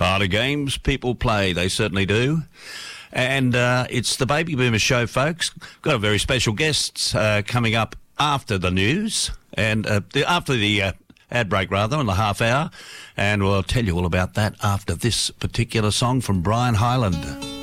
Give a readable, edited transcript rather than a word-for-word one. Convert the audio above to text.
Oh, the games people play, they certainly do. And it's the Baby Boomer Show, folks. Got a very special guest coming up after the news and after the ad break, rather, in the half hour. And we'll tell you all about that after this particular song from Brian Hyland.